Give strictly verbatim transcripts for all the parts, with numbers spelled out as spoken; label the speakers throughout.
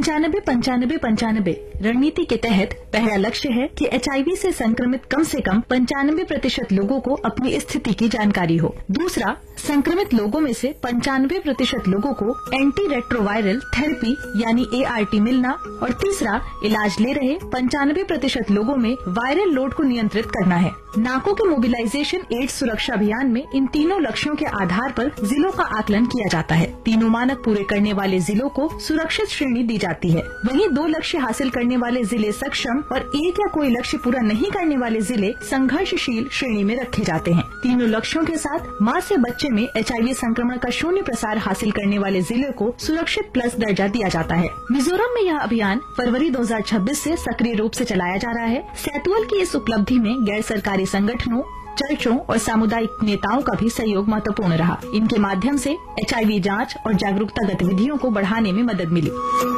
Speaker 1: पंचानबे पंचानबे पंचानबे रणनीति के तहत पहला लक्ष्य है कि एचआईवी से संक्रमित कम से कम पंचानबे प्रतिशत लोगों को अपनी स्थिति की जानकारी हो। दूसरा, संक्रमित लोगों में से पंचानवे प्रतिशत लोगों को एंटी रेट्रोवायरल थेरेपी यानी एआरटी मिलना और तीसरा, इलाज ले रहे पंचानवे प्रतिशत लोगों में वायरल लोड को नियंत्रित करना है। नाको के मोबिलाइजेशन एड्स सुरक्षा अभियान में इन तीनों लक्ष्यों के आधार पर जिलों का आकलन किया जाता है। तीनों मानक पूरे करने वाले जिलों को सुरक्षित श्रेणी दी जाती है। वहीं दो लक्ष्य हासिल करने वाले जिले सक्षम और एक या कोई लक्ष्य पूरा नहीं करने वाले जिले संघर्षशील श्रेणी में रखे जाते हैं। तीनों लक्ष्यों के साथ माँ से बच्चे में एचआईवी संक्रमण का शून्य प्रसार हासिल करने वाले जिले को सुरक्षित प्लस दर्जा दिया जाता है। मिजोरम में यह अभियान फरवरी दो हजार छब्बीस से सक्रिय रूप से चलाया जा रहा है। सैतुअल की इस उपलब्धि में गैर सरकारी संगठनों, चर्चों और सामुदायिक नेताओं का भी सहयोग महत्वपूर्ण रहा। इनके माध्यम से एचआईवी जांच और जागरूकता गतिविधियों को बढ़ाने में मदद मिली।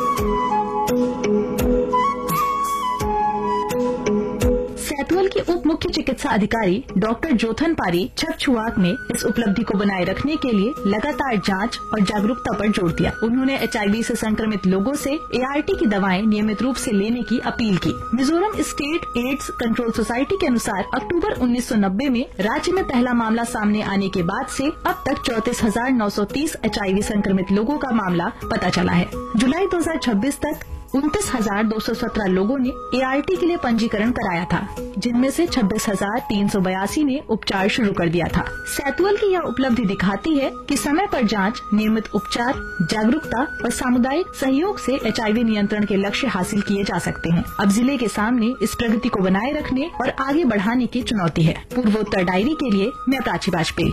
Speaker 1: सैतुअल के उप मुख्य चिकित्सा अधिकारी डॉक्टर जोथन पारी छपछुआक ने इस उपलब्धि को बनाए रखने के लिए लगातार जांच और जागरूकता पर जोर दिया। उन्होंने एचआईवी से संक्रमित लोगों से एआरटी की दवाएं नियमित रूप से लेने की अपील की। Mizoram state AIDS control society के अनुसार अक्टूबर उन्नीस सौ नब्बे में राज्य में पहला मामला सामने आने के बाद से अब तक चौंतीस हजार नौ सौ तीस एचआईवी संक्रमित लोगों का मामला पता चला है। जुलाई दो हजार छब्बीस तक उनतीस हजार दो सौ सत्रह लोगों ने एआरटी के लिए पंजीकरण कराया था, जिनमें से छब्बीस हजार तीन सौ बयासी ने उपचार शुरू कर दिया था। सैतुअल की यह उपलब्धि दिखाती है कि समय पर जांच, नियमित उपचार, जागरूकता और सामुदायिक सहयोग से एचआईवी नियंत्रण के लक्ष्य हासिल किए जा सकते हैं। अब जिले के सामने इस प्रगति को बनाए रखने और आगे बढ़ाने की चुनौती है। पूर्वोत्तर डायरी के लिए मैं प्राची वाजपेयी।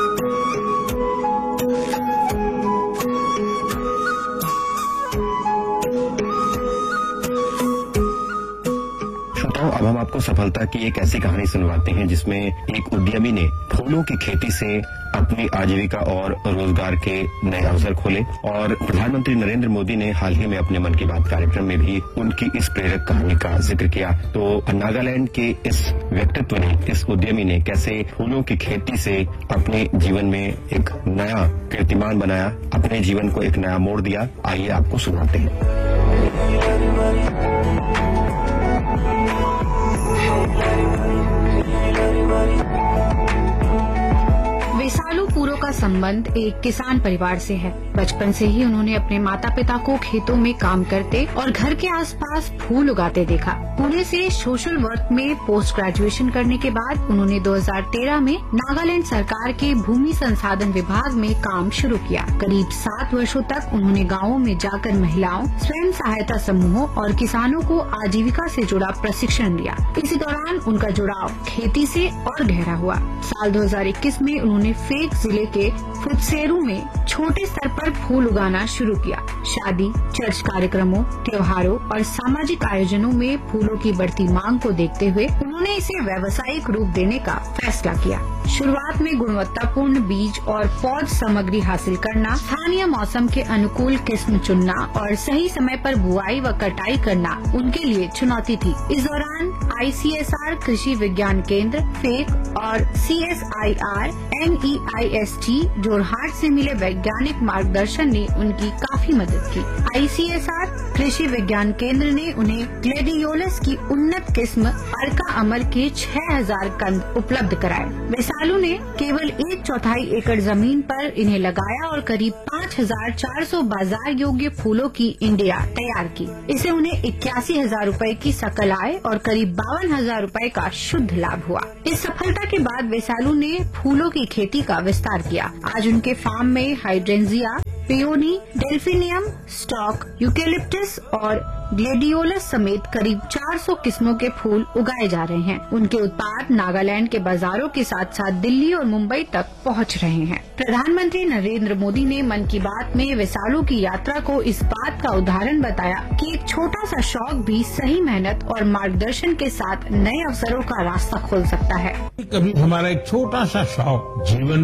Speaker 2: अब हम आपको सफलता की एक ऐसी कहानी सुनवाते हैं जिसमें एक उद्यमी ने फूलों की खेती से अपनी आजीविका और रोजगार के नए अवसर खोले और प्रधानमंत्री नरेंद्र मोदी ने हाल ही में अपने मन की बात कार्यक्रम में भी उनकी इस प्रेरक कहानी का जिक्र किया। तो नागालैंड के इस व्यक्तित्व ने, इस उद्यमी ने कैसे फूलों की खेती से अपने जीवन में एक नया कीर्तिमान बनाया, अपने जीवन को एक नया मोड़ दिया, आइए आपको सुनाते हैं।
Speaker 3: वेसालू पूरो का संबंध एक किसान परिवार से है। बचपन से ही उन्होंने अपने माता पिता को खेतों में काम करते और घर के आसपास फूल उगाते देखा। पुणे से सोशल वर्क में पोस्ट ग्रेजुएशन करने के बाद उन्होंने दो हजार तेरह में नागालैंड सरकार के भूमि संसाधन विभाग में काम शुरू किया। करीब सात वर्षों तक उन्होंने गाँवों में जाकर महिलाओं, स्वयं सहायता समूहों और किसानों को आजीविका से जुड़ा प्रशिक्षण दिया। इसी दौरान उनका जुड़ाव खेती से और गहरा हुआ। साल दो हजार इक्कीस में उन्होंने फेक जिले के फुत्सेरू में छोटे स्तर पर फूल उगाना शुरू किया। शादी, चर्च कार्यक्रमों, त्योहारों और सामाजिक आयोजनों में फूलों की बढ़ती मांग को देखते हुए उन्होंने इसे व्यावसायिक रूप देने का फैसला किया। शुरुआत में गुणवत्तापूर्ण बीज और पौध सामग्री हासिल करना, स्थानीय मौसम के अनुकूल किस्म चुनना और सही समय पर बुआई व कटाई करना उनके लिए चुनौती थी। इस दौरान आईसीएसआर कृषि विज्ञान केंद्र, फेक और सीएसआईआर एनईआईएसटी जोरहाट से मिले वैज्ञानिक मार्गदर्शन ने उनकी काफी मदद की। आईसीएसआर कृषि विज्ञान केंद्र ने उन्हें ग्लेडियोलस की उन्नत किस्म अर्का अमर के छह हजार कंद उपलब्ध कराए। वेसालू ने केवल एक चौथाई एकड़ जमीन पर इन्हें लगाया और करीब पाँच हजार चार सौ बाजार योग्य फूलों की इंडिया तैयार की। इसे उन्हें इक्यासी हजार रूपए की सकल आय और करीब बावन हजार रूपए का शुद्ध लाभ हुआ। इस सफलता के बाद वेसालू ने फूलों की खेती का विस्तार किया। आज उनके फार्म में hydrangea, peony, delphinium, stock, eucalyptus और ग्लेडियोलस समेत करीब चार सौ किस्मों के फूल उगाए जा रहे हैं। उनके उत्पाद नागालैंड के बाजारों के साथ साथ दिल्ली और मुंबई तक पहुंच रहे हैं। प्रधानमंत्री नरेंद्र मोदी ने मन की बात में वेसालू की यात्रा को इस बात का उदाहरण बताया कि एक छोटा सा शौक भी सही मेहनत और मार्गदर्शन के साथ नए अवसरों का रास्ता खोल सकता है।
Speaker 4: कभी हमारा एक छोटा सा शौक जीवन में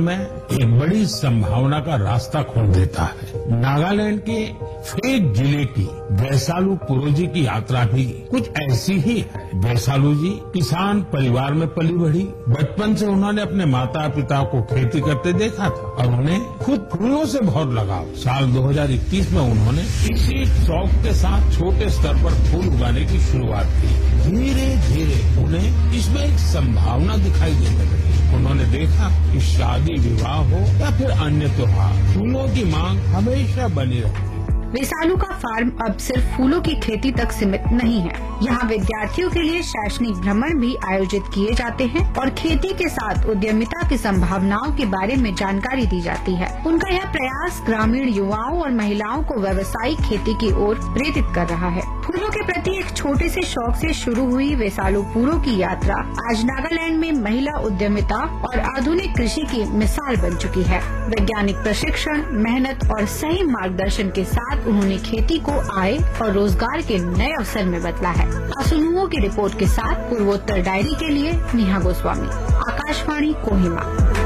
Speaker 4: एक बड़ी संभावना का रास्ता खोल देता है। नागालैंड के फेक जिले की वैशालू पुरो जी की यात्रा भी कुछ ऐसी ही है। वैशालू जी किसान परिवार में पली बढ़ी। बचपन से उन्होंने अपने माता पिता को खेती करते देखा था और उन्हें खुद फूलों से बहुत लगाव। साल दो हज़ार इक्कीस में उन्होंने इसी शौक के साथ छोटे स्तर पर फूल उगाने की शुरुआत की। धीरे धीरे उन्हें इसमें एक संभावना दिखाई देने लगी। उन्होंने देखा कि शादी विवाह हो या फिर अन्य त्योहार, फूलों की मांग हमेशा बनी रहती है।
Speaker 3: वेसालू का फार्म अब सिर्फ फूलों की खेती तक सीमित नहीं है। यहाँ विद्यार्थियों के लिए शैक्षणिक भ्रमण भी आयोजित किए जाते हैं और खेती के साथ उद्यमिता की संभावनाओं के बारे में जानकारी दी जाती है। उनका यह प्रयास ग्रामीण युवाओं और महिलाओं को व्यावसायिक खेती की ओर प्रेरित कर रहा है। फूलों के प्रति एक छोटे से शौक से शुरू हुई वेसालू पुरो की यात्रा आज नागालैंड में महिला उद्यमिता और आधुनिक कृषि की मिसाल बन चुकी है। वैज्ञानिक प्रशिक्षण, मेहनत और सही मार्गदर्शन के साथ उन्होंने खेती को आय और रोजगार के नए अवसर में बदला है। आसुनुओं की रिपोर्ट के साथ पूर्वोत्तर डायरी के लिए नेहा गोस्वामी, आकाशवाणी कोहिमा।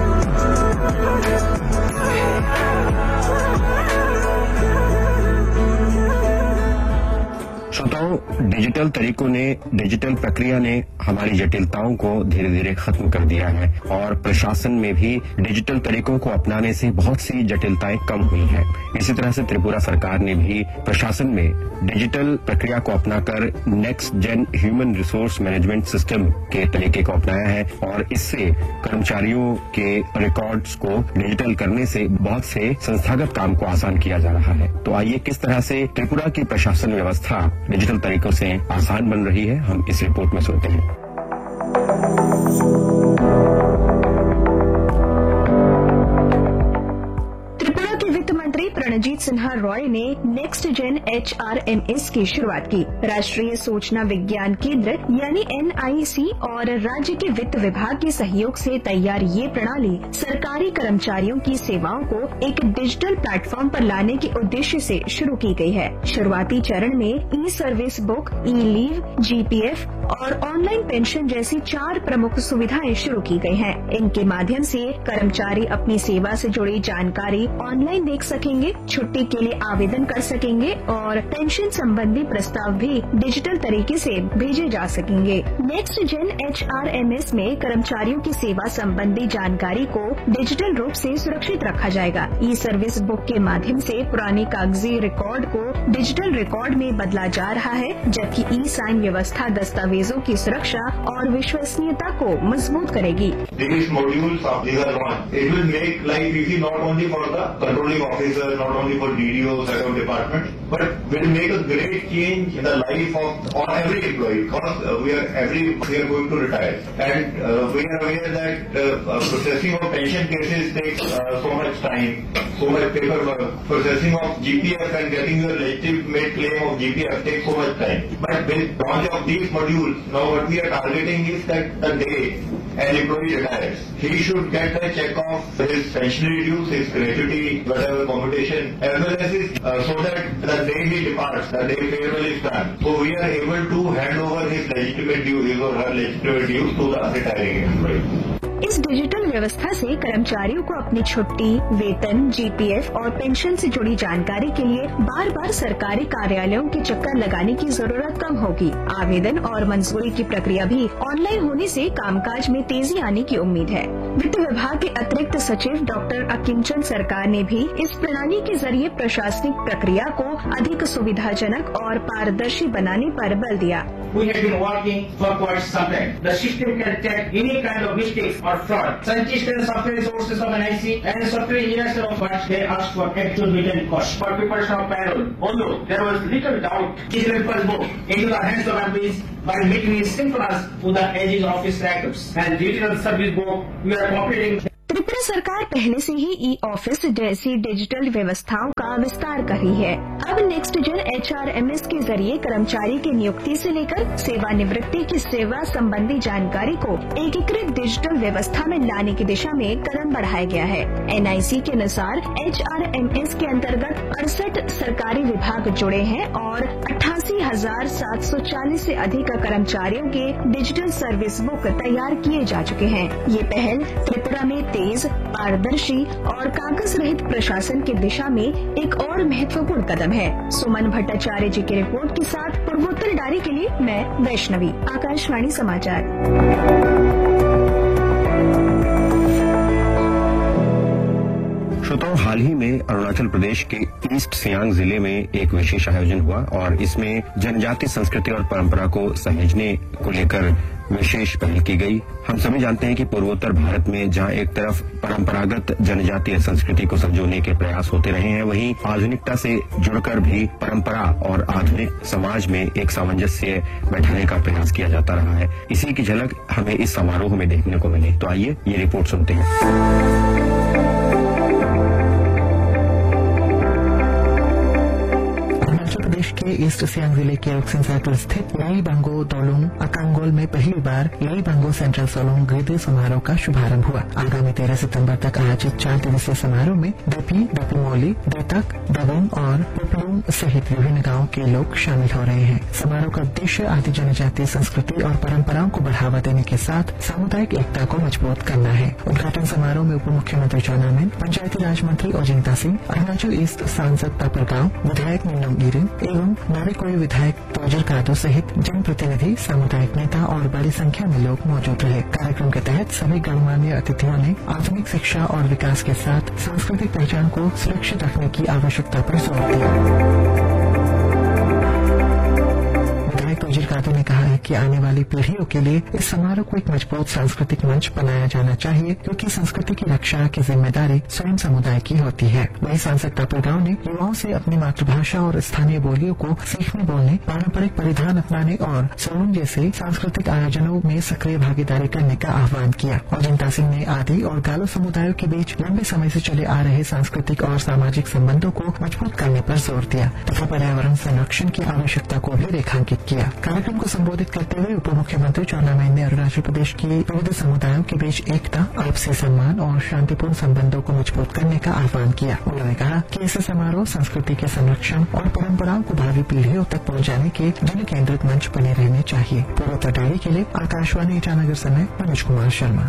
Speaker 2: श्रोताओं, डिजिटल तरीकों ने, डिजिटल प्रक्रिया ने हमारी जटिलताओं को धीरे धीरे खत्म कर दिया है और प्रशासन में भी डिजिटल तरीकों को अपनाने से बहुत सी जटिलताएं कम हुई हैं। इसी तरह से त्रिपुरा सरकार ने भी प्रशासन में डिजिटल प्रक्रिया को अपनाकर next gen human resource management system के तरीके को अपनाया है और इससे कर्मचारियों के रिकॉर्ड्स को डिजिटल करने से बहुत से संस्थागत काम को आसान किया जा रहा है। तो आइए किस तरह से त्रिपुरा की प्रशासन व्यवस्था डिजिटल तरीकों से आसान बन रही है, हम इस रिपोर्ट में सुनते हैं।
Speaker 1: त्रिपुरा के वित्त मंत्री प्रणजीत सिन्हा रॉय ने next gen H R M S की शुरुआत की। राष्ट्रीय सूचना विज्ञान केंद्र यानी एन आई सी और राज्य के वित्त विभाग के सहयोग से तैयार ये प्रणाली सरकारी कर्मचारियों की सेवाओं को एक डिजिटल प्लेटफॉर्म पर लाने के उद्देश्य से शुरू की गई है। शुरुआती चरण में ई सर्विस बुक, ई लीव, जी पी एफ और ऑनलाइन पेंशन जैसी चार प्रमुख सुविधाएं शुरू की गई हैं। इनके माध्यम से कर्मचारी अपनी सेवा से जुड़ी जानकारी ऑनलाइन देख सकेंगे, छुट्टी के लिए आवेदन कर सकेंगे और पेंशन संबंधी प्रस्ताव भी डिजिटल तरीके से भेजे जा सकेंगे। Next gen H R M S में कर्मचारियों की सेवा संबंधी जानकारी को डिजिटल रूप से सुरक्षित रखा जाएगा। ई सर्विस बुक के माध्यम से पुरानी कागजी रिकॉर्ड को डिजिटल रिकॉर्ड में बदला जा रहा है, जबकि ई साइन व्यवस्था दस्तावेजों की सुरक्षा और विश्वसनीयता को मजबूत करेगी।
Speaker 5: Controlling officer, not only for D D Os, head of department, but will make a great change in the life of on every employee. Because uh, we are every we are going to retire, and uh, we are aware that uh, processing of pension cases takes uh, so much time, so much paperwork. Processing of G P F and getting your legitimate claim of G P F takes so much time. But with launch of these modules, now what we are targeting is that the day an employee retires, he should get a check off his pensionary dues, his gratuity, whatever computation, as well as his, uh, so that the day he departs, the day farewell is done, so we are able to hand over his legitimate dues, his or her legitimate dues to the retiring employee.
Speaker 1: इस digital व्यवस्था से कर्मचारियों को अपनी छुट्टी, वेतन, G P F और pension से जुड़ी जानकारी के लिए बार बार सरकारी कार्यालयों के चक्कर लगाने की जरूरत कम होगी। आवेदन और मंजूरी की प्रक्रिया भी ऑनलाइन होने से कामकाज में तेजी आने की उम्मीद है। वित्त विभाग के अतिरिक्त सचिव डॉक्टर अकिंचन सरकार ने भी इस प्रणाली के जरिए प्रशासनिक प्रक्रिया को अधिक सुविधाजनक और पारदर्शी बनाने पर बल दिया।
Speaker 6: We have been working for quite some time. The system can detect any kind of mistakes or fraud. Scientists and software resources of N I C and software engineers of what they asked for actual written cost for preparation of payroll. Although there was little doubt, digital first book into the hands of employees by making it simple as to the edges of office records and digital service book. We are cooperating.
Speaker 1: Tripura सरकार पहले से ही e office जैसी digital व्यवस्थाओं का विस्तार कर रही है। अब next gen H R M S के जरिए कर्मचारी की नियुक्ति से लेकर सेवानिवृत्ति की सेवा संबंधी जानकारी को एकीकृत डिजिटल व्यवस्था में लाने की दिशा में कदम बढ़ाया गया है। एन आई सी के अनुसार एच आर एम एस के अंतर्गत अड़सठ सरकारी विभाग जुड़े हैं और अट्ठासी छियासी हजार सात सौ चालीस से अधिक कर्मचारियों के डिजिटल सर्विस बुक तैयार किए जा चुके हैं। ये पहल त्रिपुरा में तेज, पारदर्शी और कागज रहित प्रशासन की दिशा में एक और महत्वपूर्ण कदम है। सुमन भट्टाचार्य जी की रिपोर्ट के साथ पूर्वोत्तर डायरी के लिए मैं वैष्णवी, आकाशवाणी समाचार।
Speaker 2: श्रोताओं, हाल ही में अरुणाचल प्रदेश के ईस्ट सियांग जिले में एक विशेष आयोजन हुआ और इसमें जनजातीय संस्कृति और परंपरा को सहेजने को लेकर विशेष पहल की गई। हम सभी जानते हैं कि पूर्वोत्तर भारत में जहां एक तरफ परंपरागत जनजातीय संस्कृति को संजोने के प्रयास होते रहे हैं, वहीं आधुनिकता से जुड़कर भी परंपरा और आधुनिक समाज में एक सामंजस्य बैठाने का प्रयास किया जाता रहा है। इसी की झलक हमें इस समारोह में देखने को मिली। तो आइए ये रिपोर्ट सुनते हैं।
Speaker 7: प्रदेश के ईस्ट सियांग जिले के रुक्सिन सर्कल स्थित लई बंगो दोलुंग अकांगोल में पहली बार लई बंगो सेंट्रल सोलोंग गीत समारोह का शुभारंभ हुआ। आगामी तेरह सितंबर तक आयोजित चार दिवसीय समारोह में दपी, दपुमोली, दतक, दबंग और पुपलुंग सहित विभिन्न गांवों के लोग शामिल हो रहे हैं। समारोह का उद्देश्य आदि जनजातीय संस्कृति और परंपराओं को बढ़ावा देने के साथ सामुदायिक एकता को मजबूत करना है। उद्घाटन समारोह में उप मुख्यमंत्री चाउना मेन, पंचायती राज मंत्री ओजिंग सिंह, अरुणाचल ईस्ट सांसद तापर गांव, विधायक निनोंग इरिंग एवं नारेकोई विधायक तोजर कादो सहित जनप्रतिनिधि, सामुदायिक नेता और बड़ी संख्या में लोग मौजूद रहे। कार्यक्रम के तहत सभी गणमान्य अतिथियों ने आधुनिक शिक्षा और विकास के साथ सांस्कृतिक पहचान को सुरक्षित रखने की आवश्यकता पर जोर दिया। तोजर कादो ने कहा है कि आने वाली पीढ़ियों के लिए इस समारोह को एक मजबूत सांस्कृतिक मंच बनाया जाना चाहिए, क्योंकि संस्कृति की रक्षा की जिम्मेदारी स्वयं समुदाय की होती है। वहीं सांसद तापर गांव ने युवाओं से अपनी मातृभाषा और स्थानीय बोलियों को सीखने, बोलने, पारंपरिक परिधान अपनाने और सोलूंग जैसे सांस्कृतिक आयोजनों में सक्रिय भागीदारी करने का आह्वान किया। ओजिंग सिंह ने आदि और गालो समुदायों के बीच लंबे समय से चले आ रहे सांस्कृतिक और सामाजिक संबंधों को मजबूत करने पर जोर दिया तथा पर्यावरण संरक्षण की आवश्यकता को भी रेखांकित किया। कार्यक्रम को संबोधित करते हुए उप मुख्यमंत्री चाउना मेन ने अरुणाचल प्रदेश के विविध समुदायों के बीच एकता, आपसी सम्मान और शांतिपूर्ण संबंधों को मजबूत करने का आह्वान किया। उन्होंने कहा कि ऐसे समारोह संस्कृति के संरक्षण और परंपराओं को भावी पीढ़ियों तक पहुंचाने के जन केंद्रित मंच बने रहने चाहिए। पूर्वोत्तर डायरी के लिए आकाशवाणी ईटानगर से मैं मनोज कुमार शर्मा।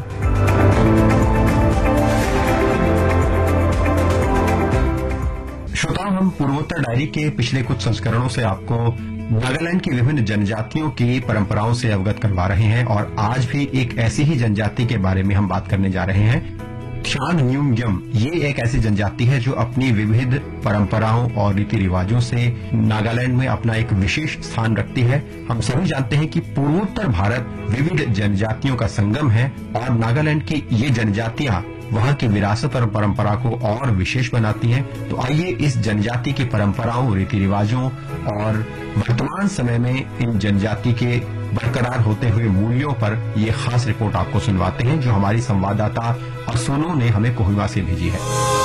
Speaker 2: श्रोताओं, हम पूर्वोत्तर डायरी के पिछले कुछ संस्करणों से आपको नागालैंड की विभिन्न जनजातियों की परंपराओं से अवगत करवा रहे हैं और आज भी एक ऐसी ही जनजाति के बारे में हम बात करने जा रहे हैं। थियान न्यूंगयम ये एक ऐसी जनजाति है जो अपनी विविध परंपराओं और रीति रिवाजों से नागालैंड में अपना एक विशेष स्थान रखती है। हम सभी जानते हैं कि पूर्वोत्तर भारत विविध जनजातियों का संगम है और नागालैंड की ये जनजातियां वहां की विरासत और परंपरा को और विशेष बनाती हैं। तो आइए इस जनजाति की परंपराओं, रीति रिवाजों और वर्तमान समय में इन जनजाति के बरकरार होते हुए मूल्यों पर ये खास रिपोर्ट आपको सुनवाते हैं जो हमारी संवाददाता असोनो ने हमें कोहिमा से भेजी है।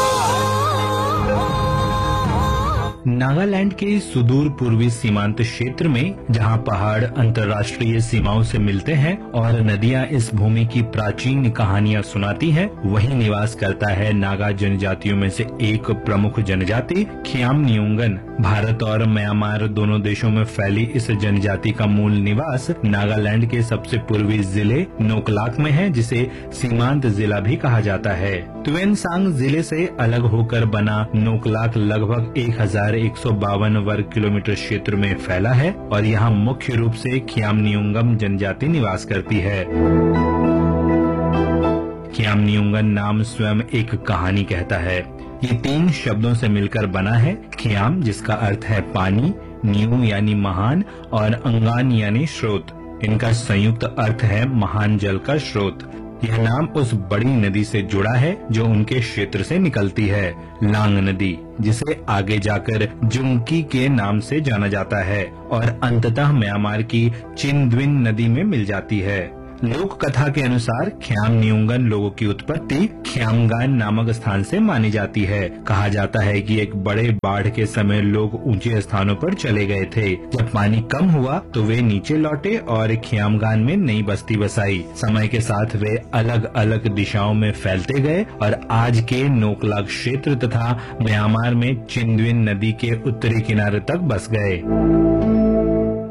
Speaker 8: नागालैंड के सुदूर पूर्वी सीमांत क्षेत्र में जहां पहाड़ अंतर्राष्ट्रीय सीमाओं से मिलते हैं और नदियां इस भूमि की प्राचीन कहानियां सुनाती हैं, वहीं निवास करता है नागा जनजातियों में से एक प्रमुख जनजाति खियामनियुंगन। भारत और म्यांमार दोनों देशों में फैली इस जनजाति का मूल निवास नागालैंड के सबसे पूर्वी जिले नोकलाक में है, जिसे सीमांत जिला भी कहा जाता है। तुएनसांग जिले से अलग होकर बना नोकलाक लगभग एक हजार एक सौ बावन वर्ग किलोमीटर क्षेत्र में फैला है और यहाँ मुख्य रूप से खियामनियुंगम जनजाति निवास करती है। खियामनियुंगन नाम स्वयं एक कहानी कहता है। ये तीन शब्दों से मिलकर बना है। खियाम जिसका अर्थ है पानी, न्यू यानी महान और अंगान यानी स्रोत। इनका संयुक्त अर्थ है महान जल का स्रोत। यह नाम उस बड़ी नदी से जुड़ा है जो उनके क्षेत्र से निकलती है, लांग नदी, जिसे आगे जाकर जुंकी के नाम से जाना जाता है और अंततः म्यांमार की चिनद्विन नदी में मिल जाती है। लोक कथा के अनुसार खियामनियुंगन लोगों की उत्पत्ति खियामगान नामक स्थान से मानी जाती है। कहा जाता है कि एक बड़े बाढ़ के समय लोग ऊंचे स्थानों पर चले गए थे। जब पानी कम हुआ तो वे नीचे लौटे और खियामगान में नई बस्ती बसाई। समय के साथ वे अलग अलग दिशाओं में फैलते गए और आज के नोकलाक क्षेत्र तथा म्यांमार में चिनद्विन नदी के उत्तरी किनारे तक बस गए।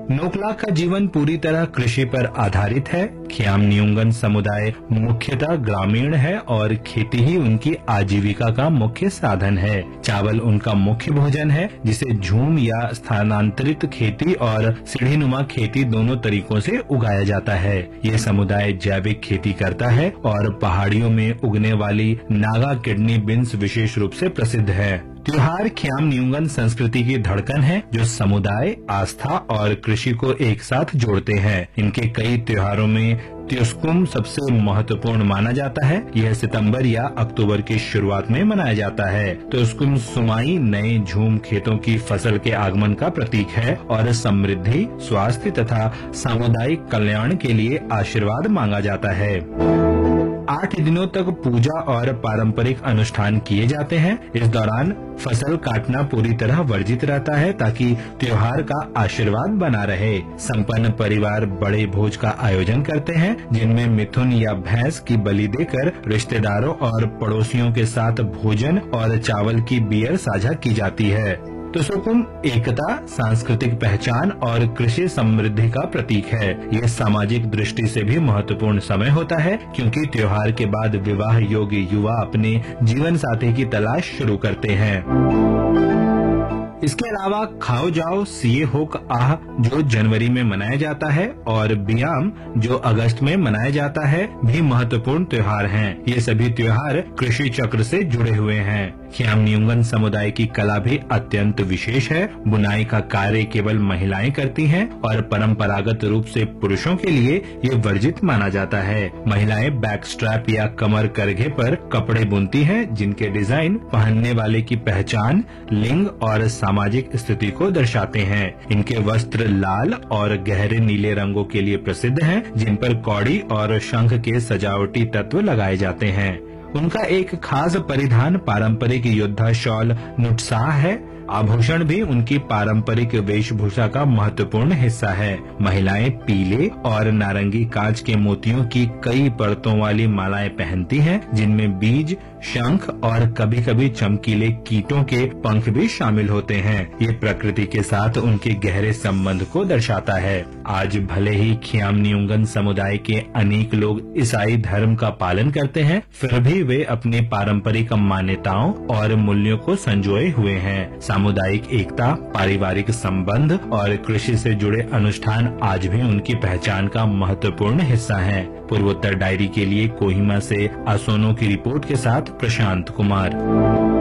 Speaker 8: नोकला का जीवन पूरी तरह कृषि पर आधारित है। खियाम नियुंगन समुदाय मुख्यतः ग्रामीण है और खेती ही उनकी आजीविका का मुख्य साधन है। चावल उनका मुख्य भोजन है, जिसे झूम या स्थानांतरित खेती और सीढ़ीनुमा खेती दोनों तरीकों से उगाया जाता है। ये समुदाय जैविक खेती करता है और पहाड़ियों में उगने वाली नागा किडनी बीन्स विशेष रूप से प्रसिद्ध है। त्योहार खियाम नियुंगन संस्कृति की धड़कन है, जो समुदाय, आस्था और कृषि को एक साथ जोड़ते हैं। इनके कई त्योहारों में त्योस्कुम सबसे महत्वपूर्ण माना जाता है। यह सितंबर या अक्टूबर की शुरुआत में मनाया जाता है। त्योस्कुम सुमाई नए झूम खेतों की फसल के आगमन का प्रतीक है और समृद्धि, स्वास्थ्य तथा सामुदायिक कल्याण के लिए आशीर्वाद मांगा जाता है। आठ दिनों तक पूजा और पारंपरिक अनुष्ठान किए जाते हैं। इस दौरान फसल काटना पूरी तरह वर्जित रहता है, ताकि त्योहार का आशीर्वाद बना रहे। संपन्न परिवार बड़े भोज का आयोजन करते हैं, जिनमें मिथुन या भैंस की बलि देकर रिश्तेदारों और पड़ोसियों के साथ भोजन और चावल की बियर साझा की जाती है। त्योस्कुम एकता, सांस्कृतिक पहचान और कृषि समृद्धि का प्रतीक है। यह सामाजिक दृष्टि से भी महत्वपूर्ण समय होता है, क्योंकि त्योहार के बाद विवाह योग्य युवा अपने जीवन साथी की तलाश शुरू करते हैं। इसके अलावा खाओ जाओ सिए होक आह, जो जनवरी में मनाया जाता है, और बियाम, जो अगस्त में मनाया जाता है, भी महत्वपूर्ण त्योहार हैं। ये सभी त्योहार कृषि चक्र से जुड़े हुए हैं। खियाम नियुंगन समुदाय की कला भी अत्यंत विशेष है। बुनाई का कार्य केवल महिलाएं करती हैं और परंपरागत रूप से पुरुषों के लिए ये वर्जित माना जाता है। महिलाएं बैक स्ट्रैप या कमर करघे पर कपड़े बुनती हैं, जिनके डिजाइन पहनने वाले की पहचान, लिंग और सामाजिक स्थिति को दर्शाते हैं। इनके वस्त्र लाल और गहरे नीले रंगों के लिए प्रसिद्ध हैं, जिन पर कौड़ी और शंख के सजावटी तत्व लगाए जाते हैं। उनका एक खास परिधान पारंपरिक योद्धा शॉल नुटसाह है। आभूषण भी उनकी पारंपरिक वेशभूषा का महत्वपूर्ण हिस्सा है। महिलाएं पीले और नारंगी कांच के मोतियों की कई परतों वाली मालाएं पहनती हैं, जिनमें बीज, शंख और कभी कभी चमकीले कीटों के पंख भी शामिल होते हैं। ये प्रकृति के साथ उनके गहरे संबंध को दर्शाता है। आज भले ही खियाम नियुंगन समुदाय के अनेक लोग ईसाई धर्म का पालन करते हैं, फिर भी वे अपनी पारंपरिक मान्यताओं और मूल्यों को संजोए हुए हैं। सामुदायिक एकता, पारिवारिक संबंध और कृषि से जुड़े अनुष्ठान आज भी उनकी पहचान का महत्वपूर्ण हिस्सा हैं। पूर्वोत्तर डायरी के लिए कोहिमा से आसोनो की रिपोर्ट के साथ प्रशांत कुमार।